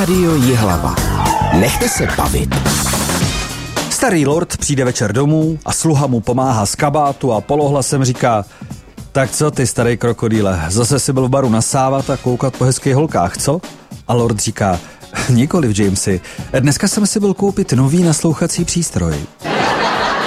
Rádio Jihlava. Nechte se bavit. Starý lord přijde večer domů a sluha mu pomáhá z kabátu a polohlasem říká: tak co ty, starý krokodýle, zase si byl v baru nasávat a koukat po hezkých holkách, co? A lord říká: nikoliv, Jamesy, dneska jsem si byl koupit nový naslouchací přístroj.